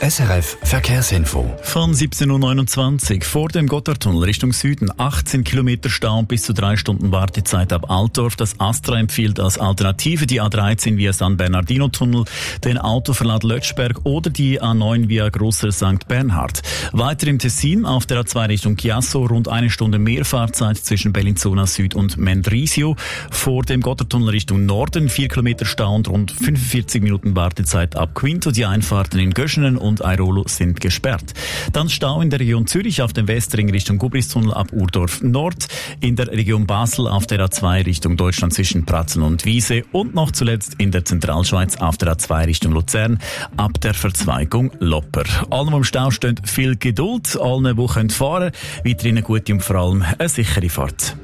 SRF Verkehrsinfo. Von 17.29 Uhr vor dem Gotthardtunnel Richtung Süden 18 Kilometer Stau und bis zu 3 Stunden Wartezeit ab Altdorf. Das Astra empfiehlt als Alternative die A13 via San Bernardino-Tunnel, den Autoverlad Lötschberg oder die A9 via Grosser St. Bernhard. Weiter im Tessin auf der A2 Richtung Chiasso rund 1 Stunde mehr Fahrzeit zwischen Bellinzona Süd und Mendrisio. Vor dem Gotthardtunnel Richtung Norden 4 Kilometer Stau und rund 45 Minuten Wartezeit ab Quinto. Die Einfahrten in Göschenen und Airolo sind gesperrt. Dann Stau in der Region Zürich auf dem Westring Richtung Gubristunnel ab Urdorf Nord, in der Region Basel auf der A2 Richtung Deutschland zwischen Pratzen und Wiese und noch zuletzt in der Zentralschweiz auf der A2 Richtung Luzern ab der Verzweigung Lopper. Allen, die im Stau stehen, viel Geduld. Allen, die können fahren, weiterhin eine gute und vor allem eine sichere Fahrt.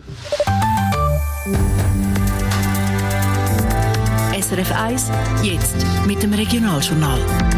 SRF 1, jetzt mit dem Regionaljournal.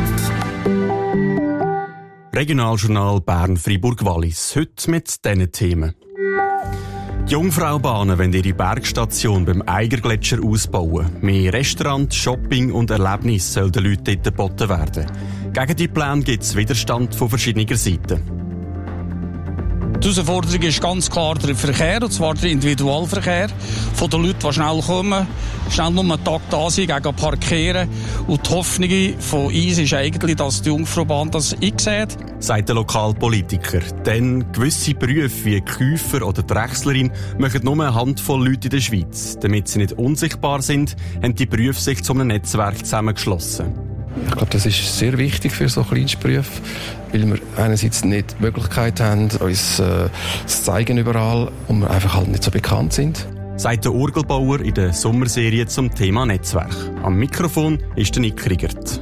Regionaljournal Bern-Fribourg-Wallis. Heute mit diesen Themen. Die Jungfraubahnen wollen ihre Bergstation beim Eigergletscher ausbauen. Mehr Restaurant, Shopping und Erlebnisse sollen den Leuten dort geboten werden. Gegen die Pläne gibt es Widerstand von verschiedener Seiten. Die Herausforderung ist ganz klar der Verkehr, und zwar der Individualverkehr. Von den Leuten, die schnell kommen, schnell nur einen Tag da sind, gegen parkieren. Und die Hoffnung von uns ist eigentlich, dass die Jungfraubahn das einsieht. Sagt der Lokalpolitiker. Denn gewisse Berufe wie Käufer oder Drechslerin machen nur eine Handvoll Leute in der Schweiz. Damit sie nicht unsichtbar sind, haben die Berufe sich zu einem Netzwerk zusammengeschlossen. Ich glaube, das ist sehr wichtig für so Kleinstberufe, weil wir einerseits nicht die Möglichkeit haben, uns zu zeigen überall und wir einfach halt nicht so bekannt sind. Sagt der Orgelbauer in der Sommerserie zum Thema Netzwerk. Am Mikrofon ist der Nick Riegert.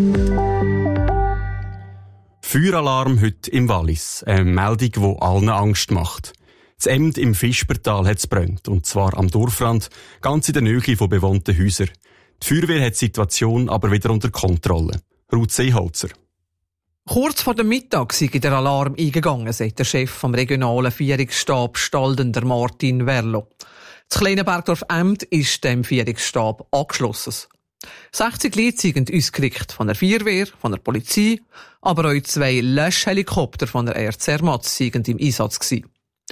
Feueralarm heute im Wallis. Eine Meldung, die allen Angst macht. Das Emd im Fischbertal hat es brennt, und zwar am Dorfrand, ganz in der Nähe von bewohnten Häusern. Die Feuerwehr hat die Situation aber wieder unter Kontrolle. Ruth Seeholzer. Kurz vor dem Mittag sei der Alarm eingegangen, sagt der Chef vom regionalen Vierungsstab Stalden, der Martin Werlo. Das kleine Bergdorf Emd ist dem Vierungsstab angeschlossen. 60 Leute sind ausgerückt von der Feuerwehr, von der Polizei, aber auch 2 Löschhelikopter von der RCR Matz sind im Einsatz gewesen.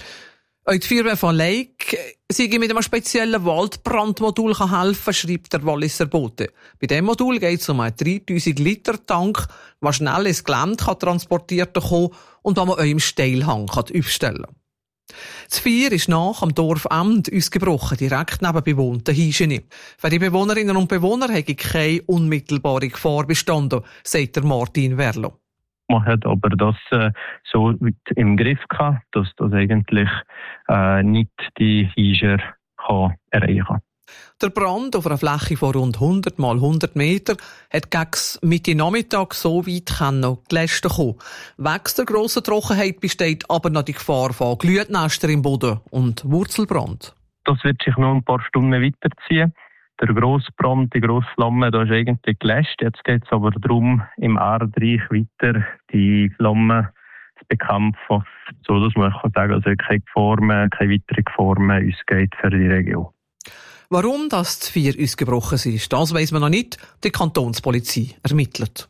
Auch die Feuerwehr von Lake sei mit einem speziellen Waldbrandmodul helfen, schreibt der Walliser Bote. Bei diesem Modul geht es um einen 3000 Liter Tank, der schnell ins Gelände transportiert werden kann und den man auch im Steilhang aufstellen kann. Das Feuer ist nach am Dorf Emd ausgebrochen, direkt neben bewohnten Häuschen. Für die Bewohnerinnen und Bewohner hätte keine unmittelbare Gefahr bestanden, sagt der Martin Werlo. Man hat aber das so weit im Griff gehabt, dass das eigentlich nicht die Häuser erreichen kann. Der Brand auf einer Fläche von rund 100 mal 100 Meter hat gegen Mitte Nachmittag so weit gelöscht kommen. Wegen der grossen Trockenheit besteht aber noch die Gefahr von Glühnester im Boden und Wurzelbrand. Das wird sich noch ein paar Stunden weiterziehen. Der Grossbrand, die Grossflamme, da ist eigentlich gelöscht. Jetzt geht es aber darum, im Erdreich weiter die Flamme zu bekämpfen, so dass man sagen kann, also keine weitere Gefahr mehr ausgeht für die Region. Warum das Feuer ausgebrochen ist, das weiss man noch nicht. Die Kantonspolizei ermittelt.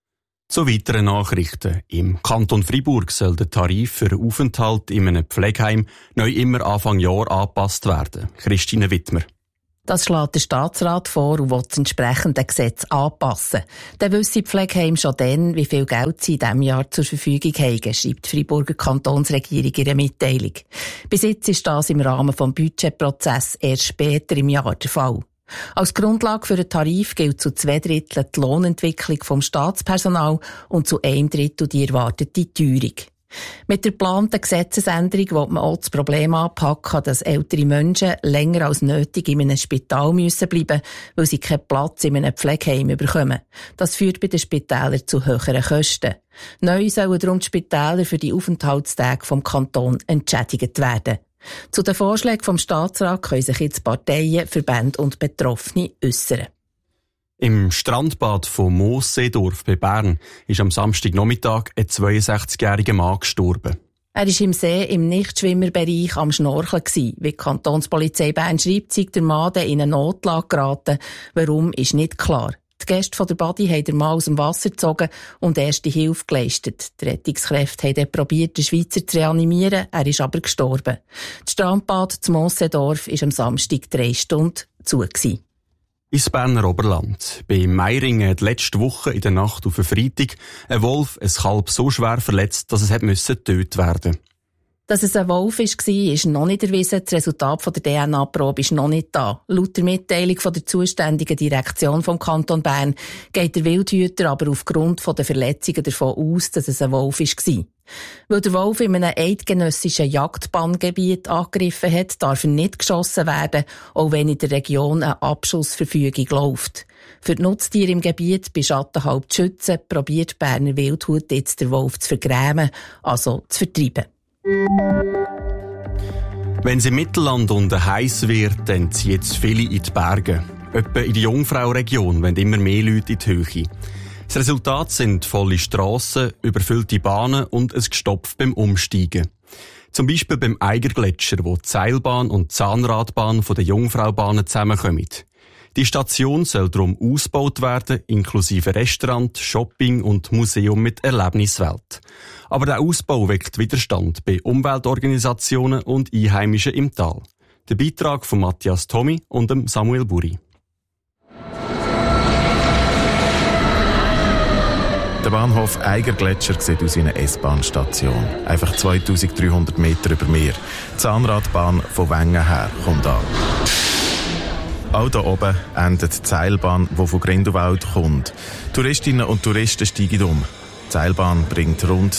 Zu weiteren Nachrichten. Im Kanton Fribourg soll der Tarif für einen Aufenthalt in einem Pflegeheim neu immer Anfang Jahr angepasst werden. Christine Wittmer. Das schlägt der Staatsrat vor und will das entsprechende Gesetz anpassen. Dann wissen die Pflegeheime schon dann, wie viel Geld sie in diesem Jahr zur Verfügung haben, schreibt die Friburger Kantonsregierung in einer Mitteilung. Bis jetzt ist das im Rahmen des Budgetprozesses erst später im Jahr der Fall. Als Grundlage für den Tarif gilt zu 2/3 die Lohnentwicklung vom Staatspersonal und zu 1/3 die erwartete Teuerung. Mit der geplanten Gesetzesänderung will man auch das Problem anpacken, dass ältere Menschen länger als nötig in einem Spital müssen bleiben, weil sie keinen Platz in einem Pflegeheim bekommen. Das führt bei den Spitälern zu höheren Kosten. Neu sollen darum die Spitäler für die Aufenthaltstage vom Kanton entschädigt werden. Zu den Vorschlägen vom Staatsrat können sich jetzt Parteien, Verbände und Betroffene äußern. Im Strandbad von Moosseedorf bei Bern ist am Samstagnachmittag ein 62-jähriger Mann gestorben. Er war im See im Nichtschwimmerbereich am Schnorcheln. Wie die Kantonspolizei Bern schreibt, sei der Mann in eine Notlage geraten. Warum, ist nicht klar. Die Gäste von der Badi haben den Mann aus dem Wasser gezogen und erste Hilfe geleistet. Die Rettungskräfte haben dann probiert, den Schweizer zu reanimieren, er ist aber gestorben. Das Strandbad zum Mossedorf war am Samstag 3 Stunden zu gewesen. Ins Berner Oberland. Bei Meiringen hat letzte Woche in der Nacht auf Freitag ein Wolf ein Kalb so schwer verletzt, dass es getötet werden musste. Dass es ein Wolf war, ist noch nicht erwiesen. Das Resultat der DNA-Probe ist noch nicht da. Laut der Mitteilung von der zuständigen Direktion vom Kanton Bern geht der Wildhüter aber aufgrund der Verletzungen davon aus, dass es ein Wolf war. Weil der Wolf in einem eidgenössischen Jagdbanngebiet angegriffen hat, darf er nicht geschossen werden, auch wenn in der Region eine Abschussverfügung läuft. Für die Nutztiere im Gebiet bei Schattenhalb zu schützen, probiert die Berner Wildhut jetzt den Wolf zu vergrämen, also zu vertreiben. Wenn es im Mittelland und heiß wird, dann ziehen jetzt viele in die Berge. Etwa in der Jungfrau-Region wollen immer mehr Leute in die Höhe. Das Resultat sind volle Strassen, überfüllte Bahnen und ein Gestopf beim Umsteigen. Zum Beispiel beim Eigergletscher, wo die Seilbahn und die Zahnradbahn von den Jungfraubahnen zusammenkommen. Die Station soll darum ausgebaut werden, inklusive Restaurant, Shopping und Museum mit Erlebniswelt. Aber der Ausbau weckt Widerstand bei Umweltorganisationen und Einheimischen im Tal. Der Beitrag von Matthias Tommy und Samuel Buri. Der Bahnhof Eigergletscher sieht aus wie eine S-Bahn-Station. Einfach 2300 Meter über Meer. Die Zahnradbahn von Wengen her kommt an. Auch hier oben endet die Seilbahn, die von Grindelwald kommt. Touristinnen und Touristen steigen um. Die Seilbahn bringt rund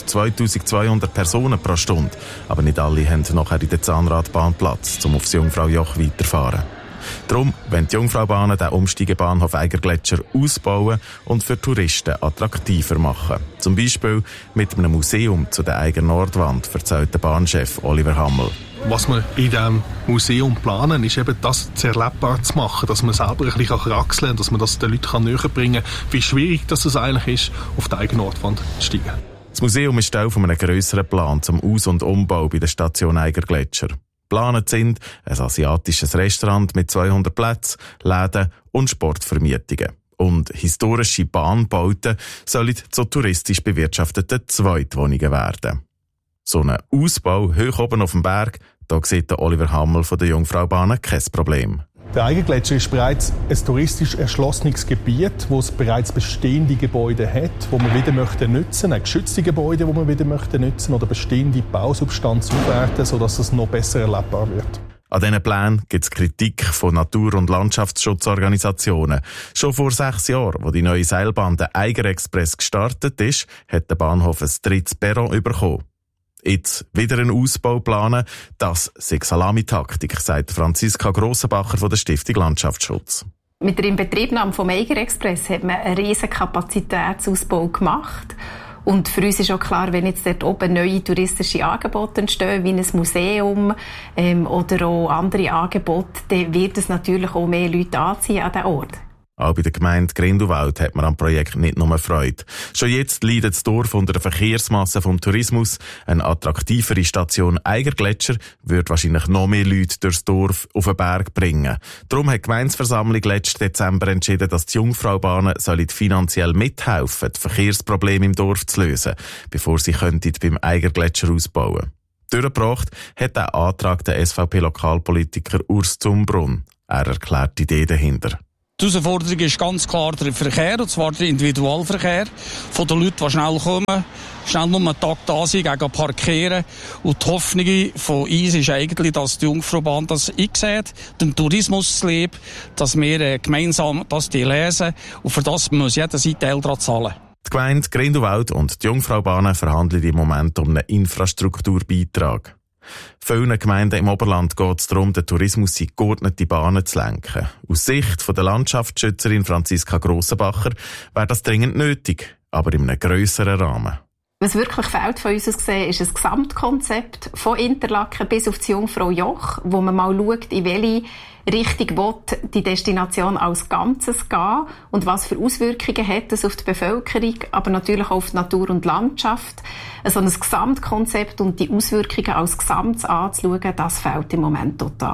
2200 Personen pro Stunde. Aber nicht alle haben nachher in der Zahnradbahn Platz, um aufs Jungfraujoch weiterzufahren. Darum wollen die Jungfraubahnen den Umsteigebahnhof Eigergletscher ausbauen und für Touristen attraktiver machen. Zum Beispiel mit einem Museum zu der Eiger Nordwand, erzählt der Bahnchef Oliver Hammel. Was wir in diesem Museum planen, ist eben das zu erlebbar zu machen, dass man selber ein bisschen kraxeln kann, dass man das den Leuten näher bringen kann, wie schwierig das eigentlich ist, auf die Eiger Nordwand zu steigen. Das Museum ist Teil von einem grösseren Plan zum Aus- und Umbau bei der Station Eigergletscher. Geplant sind ein asiatisches Restaurant mit 200 Plätzen, Läden und Sportvermietungen. Und historische Bahnbauten sollen zu touristisch bewirtschafteten Zweitwohnungen werden. So ein Ausbau hoch oben auf dem Berg, da sieht der Oliver Hammel von der Jungfraubahnen kein Problem. Der Eigergletscher ist bereits ein touristisch erschlossenes Gebiet, wo es bereits bestehende Gebäude hat, wo man wieder nutzen möchte, geschützte Gebäude, die man wieder nutzen möchte, oder bestehende Bausubstanz aufwerten, sodass es noch besser erlebbar wird. An diesen Plänen gibt es Kritik von Natur- und Landschaftsschutzorganisationen. Schon vor 6 Jahren, als die neue Seilbahn, der Eiger Express, gestartet ist, hat der Bahnhof ein drittes Perron bekommen. Jetzt wieder einen Ausbau planen, das sei Salamitaktik, sagt Franziska Grossenbacher von der Stiftung Landschaftsschutz. Mit der Inbetriebnahme vom Eiger Express hat man einen riesen Kapazitätsausbau gemacht. Und für uns ist auch klar, wenn jetzt dort oben neue touristische Angebote entstehen, wie ein Museum oder auch andere Angebote, dann wird es natürlich auch mehr Leute anziehen an diesen Ort. Auch bei der Gemeinde Grindelwald hat man am Projekt nicht nur Freude. Schon jetzt leidet das Dorf unter der Verkehrsmasse vom Tourismus. Eine attraktivere Station Eigergletscher würde wahrscheinlich noch mehr Leute durchs Dorf auf den Berg bringen. Darum hat die Gemeindeversammlung letzten Dezember entschieden, dass die Jungfraubahnen finanziell mithelfen, die Verkehrsprobleme im Dorf zu lösen, bevor sie beim Eigergletscher ausbauen. Durchgebracht hat der Antrag der SVP-Lokalpolitiker Urs Zumbrunn. Er erklärt die Idee dahinter. Die Herausforderung ist ganz klar der Verkehr, und zwar der Individualverkehr von den Leuten, die schnell kommen, schnell nur einen Tag da sind, gegen parkieren. Und die Hoffnung von uns ist eigentlich, dass die Jungfraubahn das einsieht, den Tourismus zu leben, dass wir gemeinsam das lesen, und für das muss jeder seinen Teil daran zahlen. Die Gemeinde Grindelwald und die Jungfraubahnen verhandeln im Moment um einen Infrastrukturbeitrag. Vielen Gemeinden im Oberland geht es darum, den Tourismus in geordnete Bahnen zu lenken. Aus Sicht der Landschaftsschützerin Franziska Grossenbacher wäre das dringend nötig, aber in einem grösseren Rahmen. Was wirklich fehlt von uns gesehen, ist ein Gesamtkonzept von Interlaken bis auf das Jungfraujoch, wo man mal schaut, in welche Richtung will die Destination als Ganzes gehen und was für Auswirkungen hat es auf die Bevölkerung, aber natürlich auch auf die Natur und Landschaft. Also ein Gesamtkonzept und die Auswirkungen als Gesamtes anzuschauen, das fehlt im Moment total.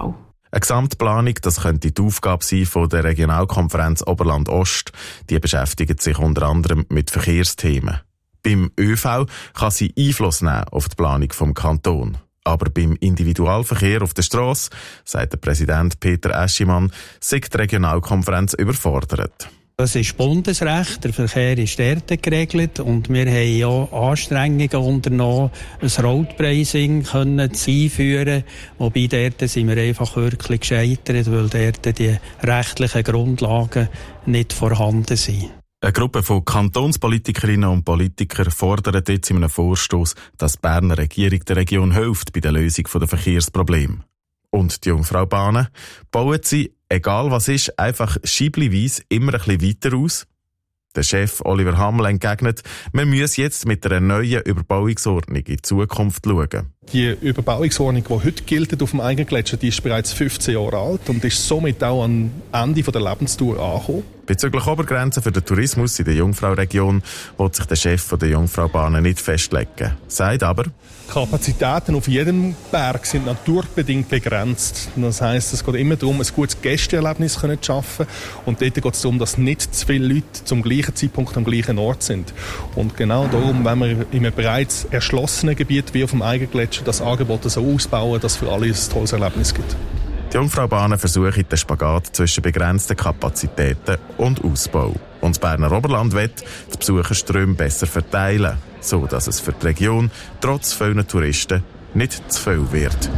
Eine Gesamtplanung, das könnte die Aufgabe sein von der Regionalkonferenz Oberland-Ost. Die beschäftigt sich unter anderem mit Verkehrsthemen. Beim ÖV kann sie Einfluss nehmen auf die Planung vom Kanton. Aber beim Individualverkehr auf der Strasse, sagt der Präsident Peter Eschimann, sei die Regionalkonferenz überfordert. Das ist Bundesrecht, der Verkehr ist dort geregelt und wir haben ja Anstrengungen unternommen, ein Roadpricing einführen, wobei dort sind wir einfach wirklich gescheitert, weil dort die rechtlichen Grundlagen nicht vorhanden sind. Eine Gruppe von Kantonspolitikerinnen und Politikern fordert jetzt in einem Vorstoss, dass die Berner Regierung der Region hilft bei der Lösung der Verkehrsprobleme. Und die Jungfraubahnen bauen sie, egal was ist, einfach scheibliweise immer ein bisschen weiter aus. Der Chef Oliver Hammel entgegnet, man müsse jetzt mit einer neuen Überbauungsordnung in die Zukunft schauen. Die Überbauungsordnung, die heute gilt auf dem Eigergletscher, die ist bereits 15 Jahre alt und ist somit auch am Ende der Lebensdauer angekommen. Bezüglich Obergrenzen für den Tourismus in der Jungfrau-Region will sich der Chef der Jungfraubahnen nicht festlegen. Sagt aber, Kapazitäten auf jedem Berg sind naturbedingt begrenzt. Das heisst, es geht immer darum, ein gutes Gästeerlebnis zu schaffen. Und dort geht es darum, dass nicht zu viele Leute zum gleichen Zeitpunkt am gleichen Ort sind. Und genau darum, wenn wir in einem bereits erschlossenen Gebiet wie auf dem Eigergletscher das Angebot so ausbauen, dass es für alle ein tolles Erlebnis gibt. Die Jungfraubahnen versuchen den Spagat zwischen begrenzten Kapazitäten und Ausbau. Und das Berner Oberland will die Besucherströme besser verteilen, so dass es für die Region trotz vielen Touristen nicht zu viel wird.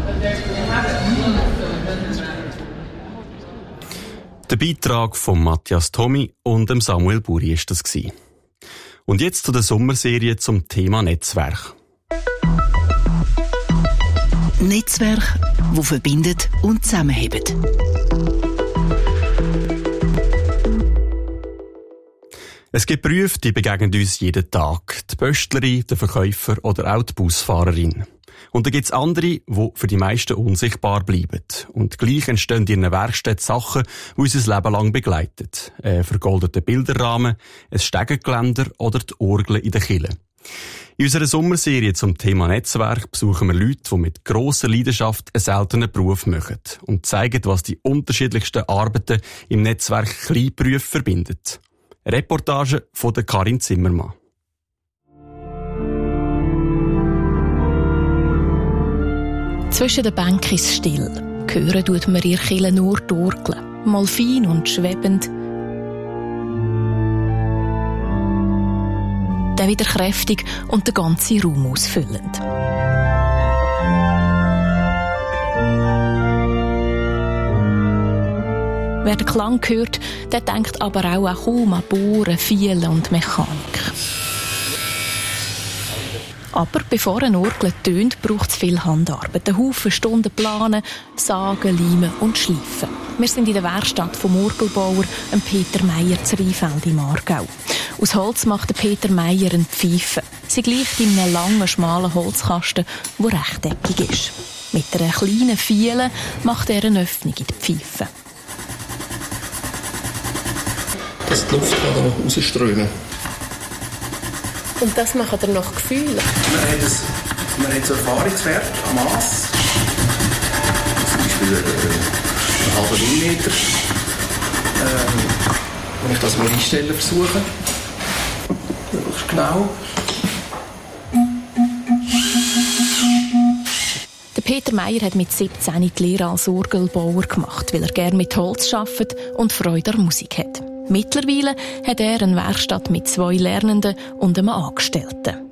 Der Beitrag von Matthias Thomi und dem Samuel Buri war das. Und jetzt zu der Sommerserie zum Thema Netzwerk. Netzwerk, das verbindet und zusammenhält. Es gibt Berufe, die begegnen uns jeden Tag. Die Pöstlerin, der Verkäufer oder auch die Busfahrerin. Und dann gibt es andere, die für die meisten unsichtbar bleiben. Und gleich entstehen in einer Werkstatt Sachen, die uns ein Leben lang begleiten. Ein vergoldeter Bilderrahmen, ein Stegengeländer oder die Orgel in der Kirche. In unserer Sommerserie zum Thema Netzwerk besuchen wir Leute, die mit grosser Leidenschaft einen seltenen Beruf machen und zeigen, was die unterschiedlichsten Arbeiten im Netzwerk Kleinberufe verbindet. Eine Reportage von der Karin Zimmermann. Zwischen den Bänken ist es still. Hören tut man ihr Kirche nur die Orgel, mal fein und schwebend. Dann wieder kräftig und den ganzen Raum ausfüllend. Wer den Klang hört, der denkt aber auch kaum an Bohren, Fielen und Mechanik. Aber bevor eine Orgel tönt, braucht es viel Handarbeit. Ein Haufen Stunden planen, sagen, leimen und schleifen. Wir sind in der Werkstatt vom Orgelbauer Peter Meier zu Rheinfeld im Aargau. Aus Holz macht Peter Meier eine Pfeife. Sie gleicht in einem langen, schmalen Holzkasten, der rechteckig ist. Mit einer kleinen Fiele macht er eine Öffnung in die Pfeife. Dass die Luft kann rausströmen. Und das macht er nach Gefühl? Man hat so Erfahrungswert am Mass. Zum Beispiel einen halben Millimeter. Wenn ich das mal einstellen versuche. Möglichst genau. Der Peter Meier hat mit 17 die Lehre als Orgelbauer gemacht, weil er gerne mit Holz arbeitet und Freude an Musik hat. Mittlerweile hat er eine Werkstatt mit 2 Lernenden und einem Angestellten.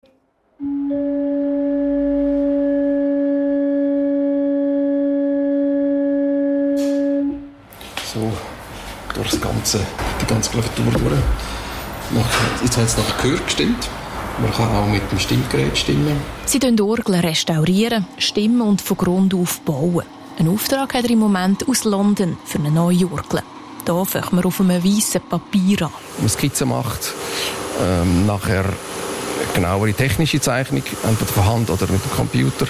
So, durch die ganze Klaviatur durch. Jetzt hat es nach Gehör gestimmt. Man kann auch mit dem Stimmgerät stimmen. Sie restaurieren Orgeln, stimmen und von Grund auf bauen. Einen Auftrag hat er im Moment aus London für eine neue Orgel. Hier fangen wir auf einem weißen Papier an. Eine Skizze macht, nachher eine genauere technische Zeichnung, entweder von Hand oder mit dem Computer.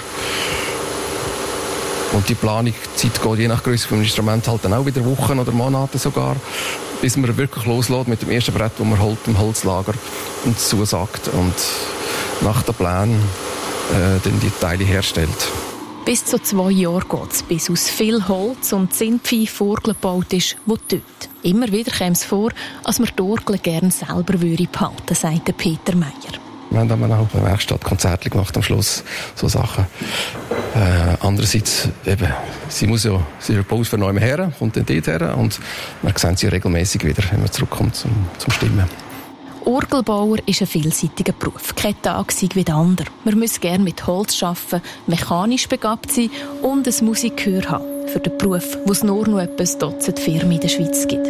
Und die Planungszeit geht je nach Größe des Instruments halt dann auch wieder Wochen oder Monate sogar, bis man wirklich loslässt mit dem ersten Brett, das man holt im Holzlager und zusagt und nach den Plänen dann die Teile herstellt. Bis zu 2 Jahre geht es, bis aus viel Holz und Zindpfeife Orgel gebaut ist, die tötet. Immer wieder käme es vor, als man die Orgel gerne selber behalten würde, sagt Peter Meyer. Wir haben dann auch eine Werkstatt Konzerte gemacht am Schluss, so Sachen. Andererseits, eben, sie baut von neuem her, kommt dann dort her und wir sehen sie regelmäßig wieder, wenn man zurückkommt zum Stimmen. Orgelbauer ist ein vielseitiger Beruf. Kein Tag sei wie der andere. Man muss gerne mit Holz arbeiten, mechanisch begabt sein und ein Musikgehör haben. Für den Beruf, wo es nur noch etwa ein Dutzend Firmen in der Schweiz gibt.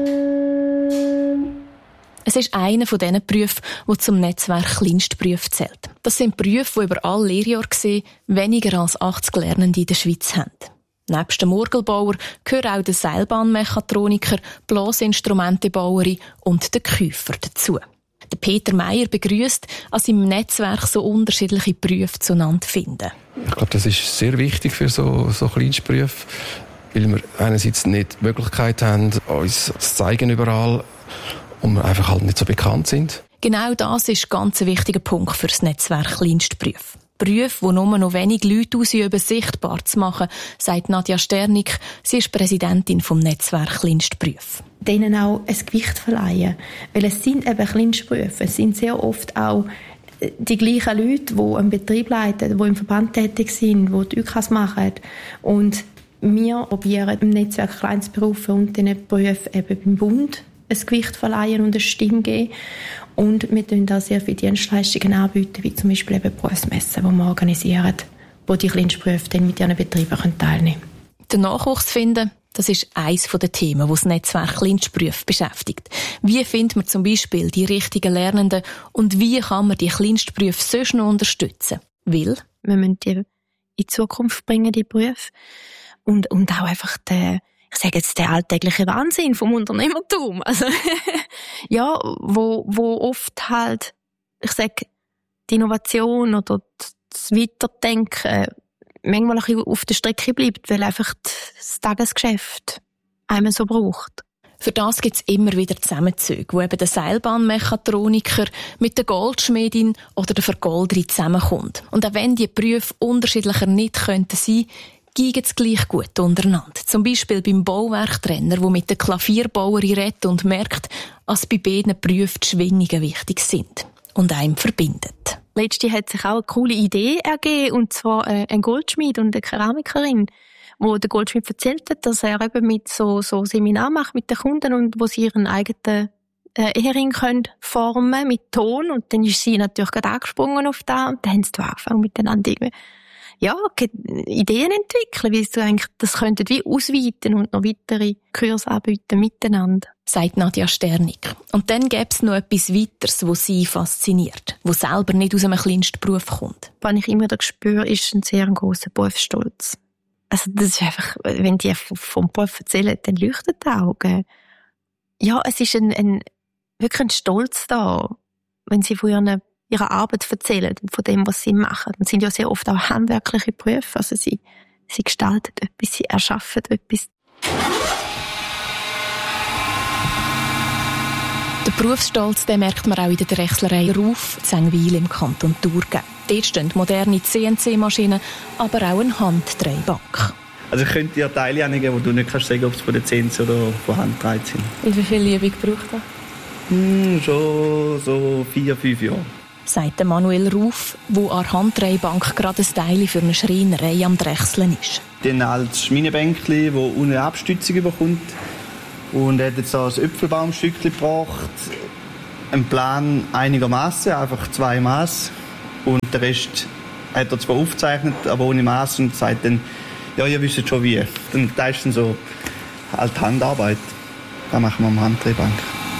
Es ist einer von diesen Berufen, der zum Netzwerk Kleinstberufe zählt. Das sind Berufe, die über alle Lehrjahre gesehen weniger als 80 Lernende in der Schweiz haben. Neben dem Orgelbauer gehören auch der Seilbahnmechatroniker, Blasinstrumentebauerin und der Käufer dazu. Der Peter Meyer begrüßt, dass im Netzwerk so unterschiedliche Berufe zueinander finden. Ich glaube, das ist sehr wichtig für so Kleinstberufe, weil wir einerseits nicht die Möglichkeit haben, uns zu zeigen überall, und wir einfach halt nicht so bekannt sind. Genau das ist ganz ein wichtiger Punkt für das Netzwerk Kleinstberufe. Berufe, die nur noch wenig Leute ausüben, sichtbar zu machen, sagt Nadja Sternig. Sie ist Präsidentin vom Netzwerk Kleinstberufe. Denen auch ein Gewicht verleihen. Weil es sind eben Kleinstberufe. Es sind sehr oft auch die gleichen Leute, die einen Betrieb leiten, die im Verband tätig sind, die ÜKAs machen. Und wir probieren im Netzwerk Kleinstberufe und diesen Berufen eben beim Bund ein Gewicht verleihen und eine Stimme geben. Und wir bieten auch sehr viele Dienstleistungen anbieten, wie zum Beispiel eben Berufsmessen, die wir organisieren, wo die Kleinstberufe dann mit ihren Betrieben teilnehmen können. Den Nachwuchs finden, das ist eines der Themen, die das Netzwerk Kleinstberufe beschäftigt. Wie findet man zum Beispiel die richtigen Lernenden und wie kann man die Kleinstberufe sonst noch unterstützen? Weil wir müssen die in die Zukunft bringen, die Berufe. Und auch einfach ich sage jetzt, der alltägliche Wahnsinn vom Unternehmertum. Also, ja, wo oft halt, ich sage, die Innovation oder das Weiterdenken manchmal ein bisschen auf der Strecke bleibt, weil einfach das Tagesgeschäft einem so braucht. Für das gibt es immer wieder Zusammenzüge, wo eben der Seilbahnmechatroniker mit der Goldschmiedin oder der Vergolderin zusammenkommt. Und auch wenn die Berufe unterschiedlicher nicht könnten sein, gehen es gleich gut untereinander. Zum Beispiel beim Bauwerktrenner, der mit der Klavierbauerin redet und merkt, dass bei beiden Berufen die Schwingungen wichtig sind und einem verbindet. Letztens hat sich auch eine coole Idee ergeben, und zwar ein Goldschmied und eine Keramikerin, wo der Goldschmied erzählt hat, dass er eben mit so Seminar macht mit den Kunden und wo sie ihren eigenen Ehering können formen mit Ton, und dann ist sie natürlich gerade angesprungen auf das und dann haben sie angefangen miteinander Ideen entwickeln, wie sie eigentlich das könnten wie ausweiten und noch weitere Kurse anbieten miteinander. Sagt Nadja Sternig. Und dann gäbe es noch etwas Weiteres, was sie fasziniert, was selber nicht aus einem Kleinstberuf kommt. Was ich immer spüre, ist ein sehr grosser Berufsstolz. Also das ist einfach, wenn die vom Beruf erzählen, dann leuchten die Augen. Ja, es ist wirklich ein Stolz da, wenn sie von ihrer Arbeit erzählen und von dem, was sie machen. Das sind ja sehr oft auch handwerkliche Berufe. Also sie gestalten etwas, sie erschaffen etwas. Den Berufsstolz, den merkt man auch in der Drechslerei Ruf in Zengwil im Kanton Thurgau. Dort stehen moderne CNC-Maschinen, aber auch eine Handdrehbank. Also ich könnte dir Teile angeben, wo du nicht kannst sagen, ob es von der CNC oder von Hand gedreht sind. Und wie viel Übung braucht das? Schon so 4-5 Jahre. Sagt Manuel Ruf, der an der Handdrehbank gerade ein Teil für eine Schreinerei am Drechseln ist. Dann als Schminebänkchen, das ohne eine Abstützung bekommt. Und er hat jetzt ein Äpfelbaumstückchen gebracht. Ein Plan einigermaßen, einfach 2 Maß. Und den Rest hat er zwar aufgezeichnet, aber ohne Maß, und sagt dann, ja, ihr wisst schon wie. Dann da ist dann so halt Handarbeit. Das machen wir am Handdrehbank.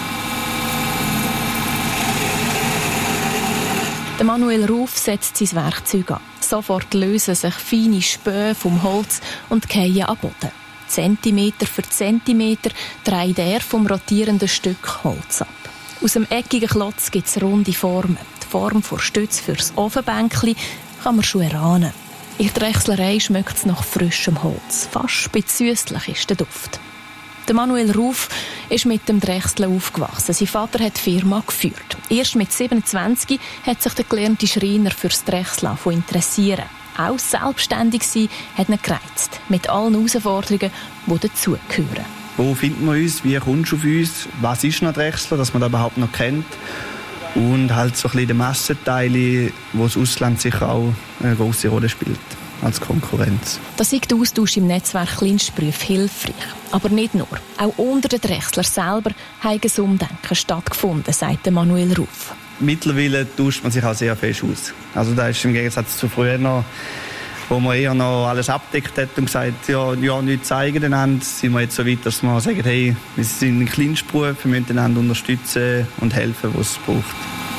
Der Manuel Ruf setzt sein Werkzeug an. Sofort lösen sich feine Späne vom Holz und fallen am Boden. Zentimeter für Zentimeter dreht er vom rotierenden Stück Holz ab. Aus dem eckigen Klotz gibt es runde Formen. Die Form der Stütze für das Ofenbänkchen kann man schon erahnen. In der Drechslerei schmeckt es nach frischem Holz. Fast süßlich ist der Duft. Der Manuel Ruf ist mit dem Drechseln aufgewachsen. Sein Vater hat die Firma geführt. Erst mit 27 hat sich der gelernte Schreiner für das Drechseln interessieren. Auch selbstständig sein hat ihn gereizt, mit allen Herausforderungen, die dazugehören. Wo finden wir uns? Wie kommst du auf uns? Was ist ein Drechsler, dass man das überhaupt noch kennt? Und halt so ein bisschen die Massenteile, wo das Ausland sicher auch eine grosse Rolle spielt als Konkurrenz. Da ist der Austausch im Netzwerk Kleinstberufe hilfreich. Aber nicht nur. Auch unter den Drechsler selber hat ein Umdenken stattgefunden, sagt Manuel Ruff. Mittlerweile tauscht man sich auch sehr fest aus. Also da ist im Gegensatz zu früher noch, wo man eher noch alles abdeckt hat und gesagt, ja nichts zeigen einander, sind wir jetzt so weit, dass wir sagen, hey, wir sind ein Kleinstberuf, wir müssen einander unterstützen und helfen, wo es braucht.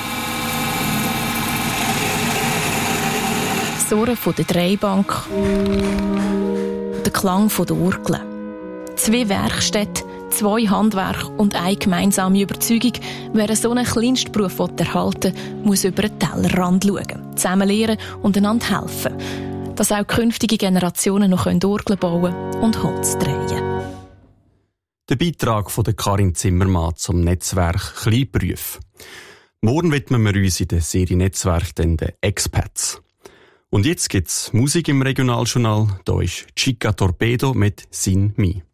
Das Surren von der Drehbank, der Klang von der Orgel. 2 Werkstätten, 2 Handwerke und eine gemeinsame Überzeugung, wer so einen Kleinstberuf erhalten will, muss über den Tellerrand schauen, zusammen lernen und einander helfen, dass auch künftige Generationen noch Orgeln bauen und Holz drehen. Der Beitrag von Karin Zimmermann zum Netzwerk Kleinberufe. Morgen widmen wir uns in der Serie Netzwerk den Expats. Und jetzt gibt's Musik im Regionaljournal. Da ist Chica Torpedo mit Sin Mi.